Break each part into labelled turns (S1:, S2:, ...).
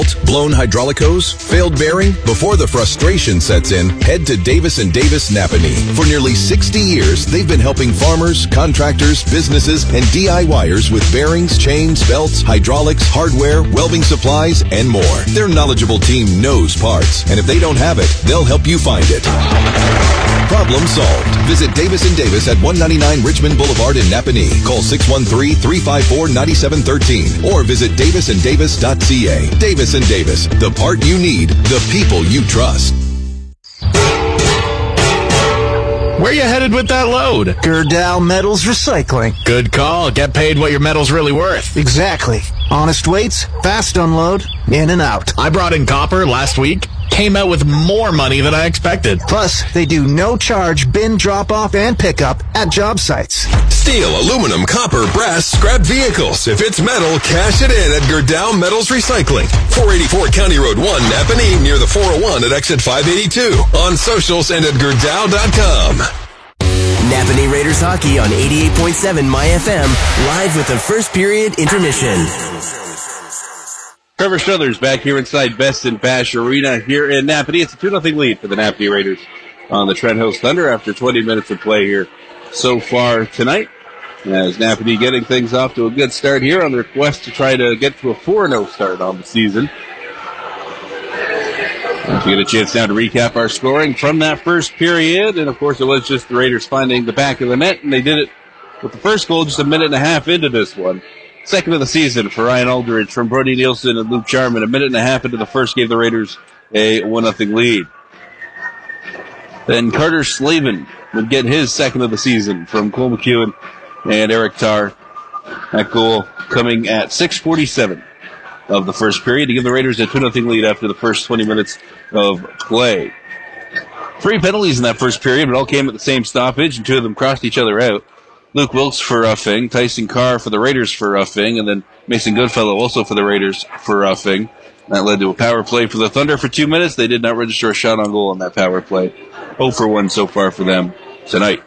S1: Blown hydraulic hose? Failed bearing? Before the frustration sets in, head to Davis & Davis Napanee. For nearly 60 years, they've been helping farmers, contractors, businesses, and DIYers with bearings, chains, belts, hydraulics, hardware, welding supplies, and more. Their knowledgeable team knows parts, and if they don't have it, they'll help you find it. Problem solved. Visit Davis & Davis at 199 Richmond Boulevard in Napanee. Call 613-354-9713 or visit davisanddavis.ca. Davis & Davis, the part you need, the people you trust.
S2: Where you headed with that load?
S3: Gerdau Metals Recycling.
S2: Good call. Get paid what your metal's really worth.
S3: Exactly. Honest weights, fast unload, in and out.
S2: I brought in copper last week. Came out with more money than I expected.
S3: Plus, they do no charge bin drop-off and pickup at job sites.
S4: Steel, aluminum, copper, brass, scrap vehicles. If it's metal, cash it in at Gerdau Metals Recycling. 484 County Road 1, Napanee, near the 401 at exit 582. On socials and at Gerdau.com.
S5: Napanee Raiders hockey on 88.7 MyFM, live with the first period intermission.
S6: Trevor Struthers back here inside Best and Bash Arena here in Napanee. It's a 2-0 lead for the Napanee Raiders on the Trent Hills Thunder after 20 minutes of play here so far tonight. As Napanee getting things off to a good start here on their quest to try to get to a 4-0 start on the season. If you get a chance now to recap our scoring from that first period, and of course it was just the Raiders finding the back of the net, and they did it with the first goal just a minute and a half into this one. Second of the season for Ryan Aldridge from Brody Nielsen and Luke Jarman. A minute and a half into the first gave the Raiders a 1-0 lead. Then Carter Slavin would get his second of the season from Cole McEwen and Eric Tarr. That goal coming at 6:47 of the first period to give the Raiders a 2-0 lead after the first 20 minutes of play. 3 penalties in that first period, but all came at the same stoppage, and 2 of them crossed each other out. Luke Wilkes for roughing, Tyson Carr for the Raiders for roughing, and then Mason Goodfellow also for the Raiders for roughing. That led to a power play for the Thunder for 2 minutes. They did not register a shot on goal on that power play. 0 for 1 so far for them tonight.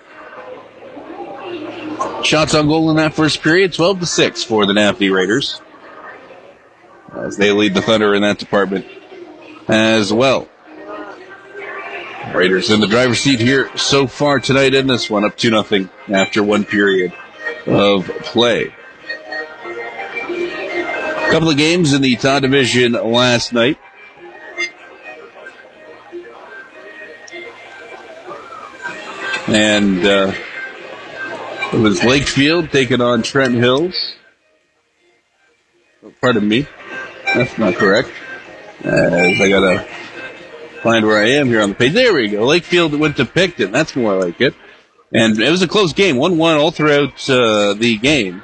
S6: Shots on goal in that first period, 12-6 for the Napanee Raiders, as they lead the Thunder in that department as well. Raiders in the driver's seat here so far tonight in this one, up 2-0 after 1 period of play. A couple of games in the Todd Division last night. And it was Lakefield taking on Trent Hills. Oh, pardon me, that's not correct. As I gotta find where I am here on the page. There we go. Lakefield went to Picton. That's more like it. And it was a close game. 1-1 all throughout the game.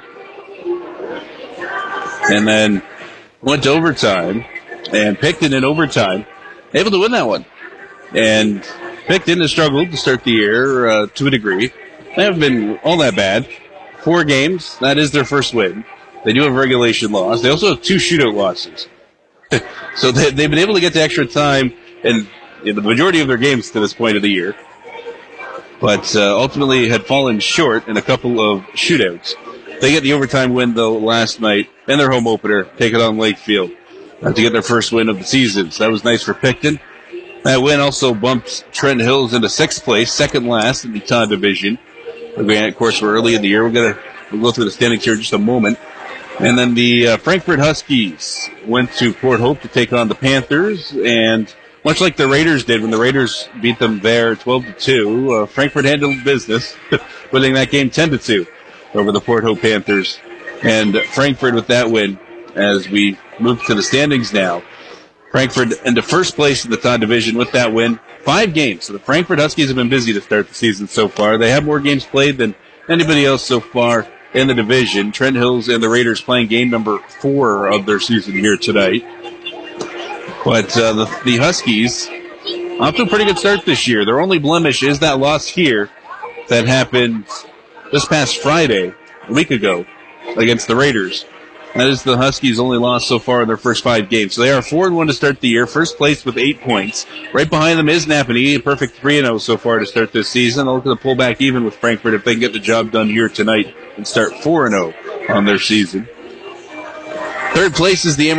S6: And then went to overtime. And Picton in overtime, able to win that one. And Picton has struggled to start the year to a degree. They haven't been all that bad. 4 games. That is their first win. They do have a regulation loss. They also have 2 shootout losses. So they've been able to get to extra time in the majority of their games to this point of the year. But ultimately had fallen short in a couple of shootouts. They get the overtime win, though, last night in their home opener, taking on Lakefield to get their first win of the season. So that was nice for Picton. That win also bumped Trent Hills into 6th place, second last in the Todd Division. Again, of course, we're early in the year. We'll go through the standings here in just a moment. And then the Frankfort Huskies went to Port Hope to take on the Panthers, and much like the Raiders did when the Raiders beat them there 12-2, Frankfort handled business, winning that game 10-2 over the Port Hope Panthers. And Frankfort with that win, as we move to the standings now. Frankfort into first place in the Todd Division with that win. 5 games. So the Frankfort Huskies have been busy to start the season so far. They have more games played than anybody else so far in the division. Trent Hills and the Raiders playing game number 4 of their season here tonight. But the Huskies off to a pretty good start this year. Their only blemish is that loss here that happened this past Friday, a week ago, against the Raiders. That is the Huskies' only loss so far in their first 5 games. So they are 4-1 to start the year, first place with 8 points. Right behind them is Napanee, a perfect 3-0 so far to start this season. They'll look to pull back even with Frankfort if they can get the job done here tonight and start 4-0 on their season. Third place is the